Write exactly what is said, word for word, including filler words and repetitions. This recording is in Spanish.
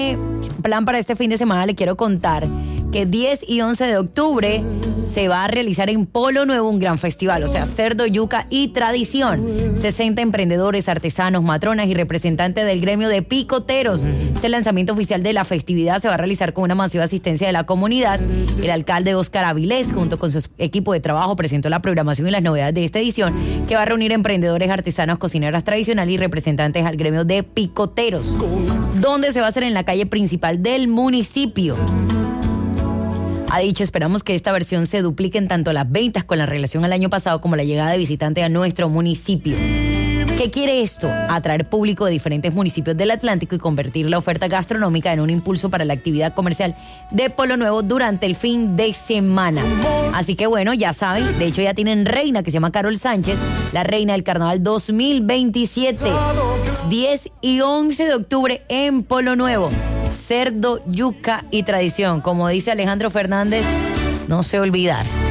Plan para este fin de semana, le quiero contar que diez y once de octubre se va a realizar en Polo Nuevo un gran festival, o sea, cerdo, yuca y tradición. sesenta emprendedores, artesanos, matronas y representantes del gremio de picoteros. Este lanzamiento oficial de la festividad se va a realizar con una masiva asistencia de la comunidad. El alcalde Óscar Avilés, junto con su equipo de trabajo, presentó la programación y las novedades de esta edición, que va a reunir emprendedores, artesanos, cocineras tradicionales y representantes al gremio de picoteros, donde se va a hacer en la calle principal del municipio. Ha dicho, esperamos que esta versión se duplique en tanto las ventas con la relación al año pasado como la llegada de visitantes a nuestro municipio. ¿Qué quiere esto? Atraer público de diferentes municipios del Atlántico y convertir la oferta gastronómica en un impulso para la actividad comercial de Polo Nuevo durante el fin de semana. Así que bueno, ya saben, de hecho ya tienen reina que se llama Carol Sánchez, la reina del Carnaval dos mil veintisiete, diez y once de octubre en Polo Nuevo. Cerdo, yuca y tradición. Como dice Alejandro Fernández, no sé olvidar.